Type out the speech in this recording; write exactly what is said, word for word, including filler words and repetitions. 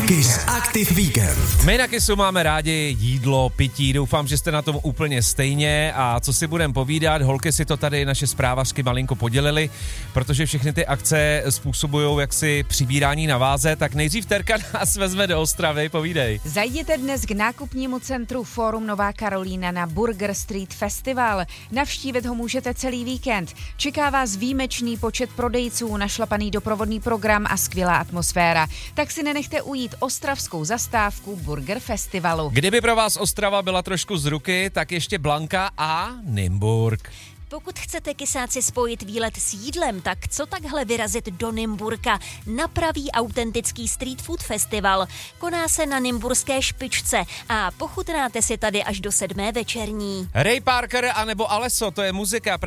Kiss Active Weekend. My na Kissu máme rádi jídlo, pití, doufám, že jste na tom úplně stejně a co si budeme povídat, holky si to tady naše zprávařky malinko podělili, protože všechny ty akce způsobují jaksi přibírání na váze, tak nejdřív Terka nás vezme do Ostravy, povídej. Zajděte dnes k nákupnímu centru Fórum Nová Karolína na Burger Street Festival. Navštívit ho můžete celý víkend. Čeká vás výjimečný počet prodejců, našlapaný doprovodný program a skvělá atmosféra. Tak si nenechte ujít ostravskou zastávku Burger Festivalu. Kdyby pro vás Ostrava byla trošku z ruky, tak ještě Blanka a Nymburk. Pokud chcete kysáci spojit výlet s jídlem, tak co takhle vyrazit do Nymburka na pravý autentický street food festival. Koná se na nymburské špičce a pochutnáte si tady až do sedmé večerní. Ray Parker anebo Alesso, to je muzika